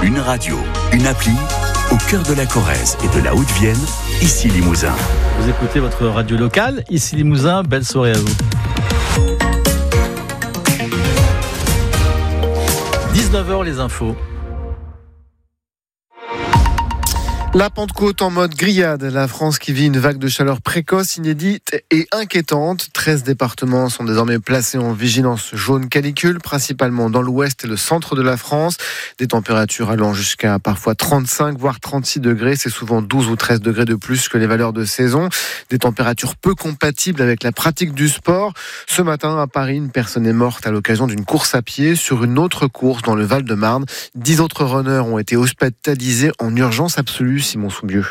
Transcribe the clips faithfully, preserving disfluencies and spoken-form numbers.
Une radio, une appli, au cœur de la Corrèze et de la Haute-Vienne, ici Limousin. Vous écoutez votre radio locale, ici Limousin, belle soirée à vous. dix-neuf heures les infos. La Pentecôte en mode grillade. La France qui vit une vague de chaleur précoce, inédite et inquiétante. treize départements sont désormais placés en vigilance jaune canicule, principalement dans l'ouest et le centre de la France. Des températures allant jusqu'à parfois trente-cinq, voire trente-six degrés. C'est souvent douze ou treize degrés de plus que les valeurs de saison. Des températures peu compatibles avec la pratique du sport. Ce matin, à Paris, une personne est morte à l'occasion d'une course à pied sur une autre course dans le Val-de-Marne. Dix autres runners ont été hospitalisés en urgence absolue. Simon Soubieux.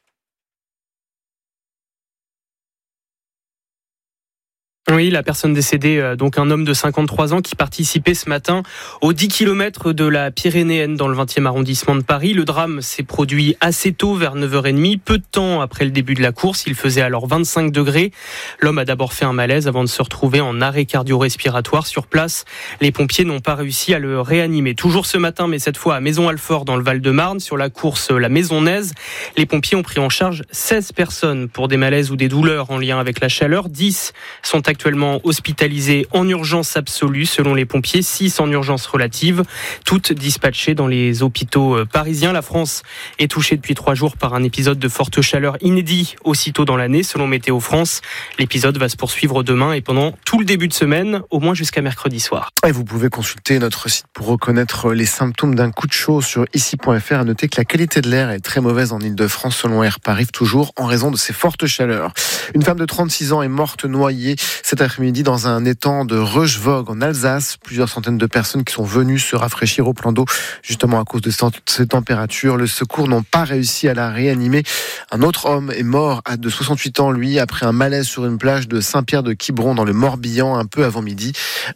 Oui, la personne décédée, donc un homme de cinquante-trois ans qui participait ce matin aux dix kilomètres de la Pyrénéenne dans le vingtième arrondissement de Paris. Le drame s'est produit assez tôt, vers neuf heures trente, peu de temps après le début de la course. Il faisait alors vingt-cinq degrés. L'homme a d'abord fait un malaise avant de se retrouver en arrêt cardio-respiratoire. Sur place, les pompiers n'ont pas réussi à le réanimer. Toujours ce matin, mais cette fois à Maison-Alfort dans le Val-de-Marne, sur la course La Maisonnaise, les pompiers ont pris en charge seize personnes pour des malaises ou des douleurs en lien avec la chaleur. dix sont actuellement hospitalisés en urgence absolue selon les pompiers, six en urgence relative, toutes dispatchées dans les hôpitaux parisiens. La France est touchée depuis trois jours par un épisode de forte chaleur inédit aussitôt dans l'année selon Météo France. L'épisode va se poursuivre demain et pendant tout le début de semaine, au moins jusqu'à mercredi soir. Et vous pouvez consulter notre site pour reconnaître les symptômes d'un coup de chaud sur ici point f r. À noter que la qualité de l'air est très mauvaise en Ile-de-France selon Air Paris, toujours en raison de ces fortes chaleurs. Une femme de trente-six ans est morte noyée cet après-midi dans un étang de Reuchvoog en Alsace. Plusieurs centaines de personnes qui sont venues se rafraîchir au plan d'eau justement à cause de ces températures. Le secours n'ont pas réussi à la réanimer. Un autre homme est mort de soixante-huit ans, lui, après un malaise sur une plage de Saint-Pierre-de-Quiberon dans le Morbihan un peu avant midi.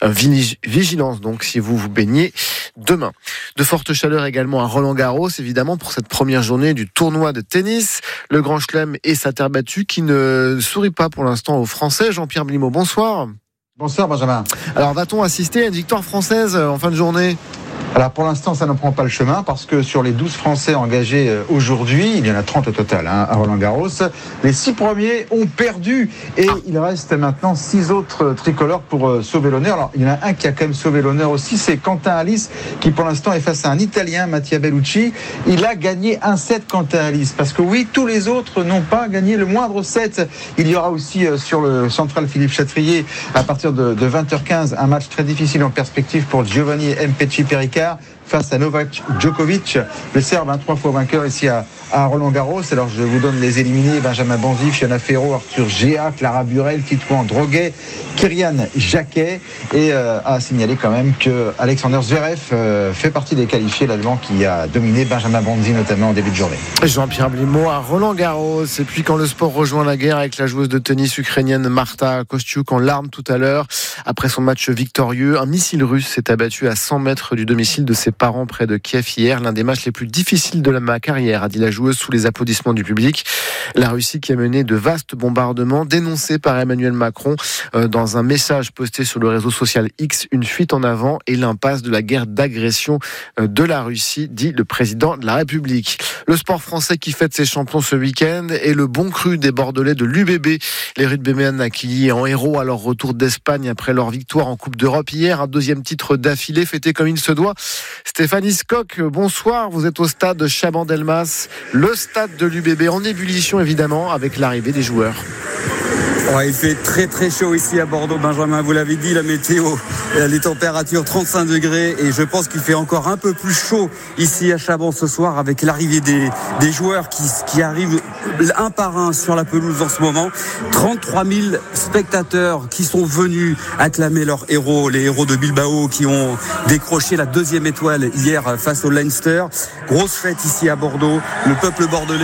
Vigilance donc si vous vous baignez demain. De fortes chaleurs également à Roland-Garros, évidemment, pour cette première journée du tournoi de tennis. Le Grand Chelem et sa terre battue qui ne sourit pas pour l'instant aux Français. Jean-Pierre Blimaud, bonsoir. Bonsoir Benjamin. Alors va-t-on assister à une victoire française en fin de journée ? Alors pour l'instant ça ne prend pas le chemin parce que sur les douze Français engagés aujourd'hui, il y en a trente au total hein, à Roland-Garros, les six premiers ont perdu et il reste maintenant six autres tricolores pour euh, sauver l'honneur. Alors il y en a un qui a quand même sauvé l'honneur aussi, c'est Quentin Halys qui pour l'instant est face à un Italien, Mattia Bellucci. Il a gagné un set Quentin Halys parce que oui, tous les autres n'ont pas gagné le moindre set. Il y aura aussi euh, sur le central Philippe Chatrier à partir de, de vingt heures quinze un match très difficile en perspective pour Giovanni Mpetshi Pericard face à Novak Djokovic, le Serbe, hein, trois fois vainqueur ici à, à Roland-Garros. Alors je vous donne les éliminés: Benjamin Bonzi, Fiona Ferro, Arthur Géa, Clara Burel, Titouan Droguet, Kyrian Jacquet. Et euh, à signaler quand même que Alexander Zverev euh, fait partie des qualifiés, l'Allemand qui a dominé Benjamin Bonzi notamment en début de journée. Jean-Pierre Blimaud à Roland-Garros. Et puis quand le sport rejoint la guerre avec la joueuse de tennis ukrainienne Marta Kostyuk en larmes tout à l'heure après son match victorieux, un missile russe s'est abattu à cent mètres du domicile de ses parents près de Kiev hier. L'un des matchs les plus difficiles de ma carrière, a dit la joueuse sous les applaudissements du public. La Russie qui a mené de vastes bombardements dénoncés par Emmanuel Macron euh, dans un message posté sur le réseau social X. Une fuite en avant et l'impasse de la guerre d'agression euh, de la Russie, dit le président de la République. Le sport français qui fête ses champions ce week-end et le bon cru des Bordelais de l'U B B. Les rugbymen accueillis en héros à leur retour d'Espagne après leur victoire en Coupe d'Europe hier. Un deuxième titre d'affilée fêté comme il se doit. Stéphanie Scocq, bonsoir. Vous êtes au stade Chaban-Delmas, le stade de l'U B B en ébullition évidemment avec l'arrivée des joueurs. Ouais, il fait très très chaud ici à Bordeaux, Benjamin, vous l'avez dit, la météo, les températures trente-cinq degrés et je pense qu'il fait encore un peu plus chaud ici à Chaban ce soir avec l'arrivée des, des joueurs qui, qui arrivent un par un sur la pelouse en ce moment. trente-trois mille spectateurs qui sont venus acclamer leurs héros, les héros de Bilbao qui ont décroché la deuxième étoile hier face au Leinster. Grosse fête ici à Bordeaux, le peuple bordelais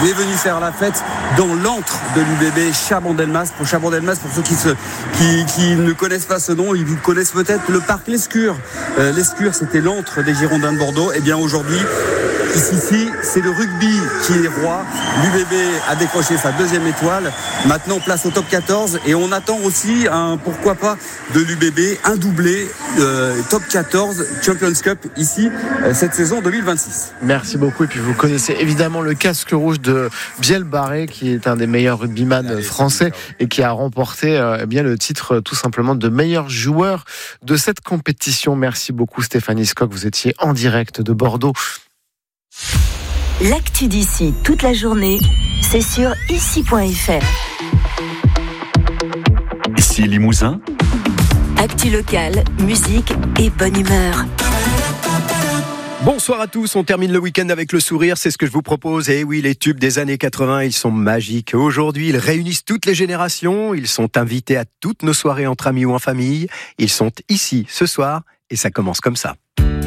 est venu faire la fête dans l'antre de l'U B B Chabandelmas. Pour Chabandelmas, pour ceux qui, se, qui, qui ne connaissent pas ce nom, ils connaissent peut-être le parc Lescure. Euh, Lescure, c'était l'antre des Girondins de Bordeaux. Et bien aujourd'hui, Ici, ici, c'est le rugby qui est roi. L'U B B a décroché sa deuxième étoile. Maintenant, place au top quatorze. Et on attend aussi, un, pourquoi pas, de l'U B B, un doublé euh, top quatorze Champions Cup ici, euh, cette saison deux mille vingt-six. Merci beaucoup. Et puis, vous connaissez évidemment le casque rouge de Biel Barré, qui est un des meilleurs rugbyman Allez, français et qui a remporté euh, eh bien, le titre tout simplement de meilleur joueur de cette compétition. Merci beaucoup, Stéphanie Scocq. Vous étiez en direct de Bordeaux. L'actu d'ici toute la journée, c'est sur ici point f r. Ici Limousin. Actu locale, musique et bonne humeur. Bonsoir à tous, on termine le week-end avec le sourire, c'est ce que je vous propose. Et oui, les tubes des années quatre-vingts, ils sont magiques. Aujourd'hui, ils réunissent toutes les générations, ils sont invités à toutes nos soirées entre amis ou en famille. Ils sont ici ce soir et ça commence comme ça.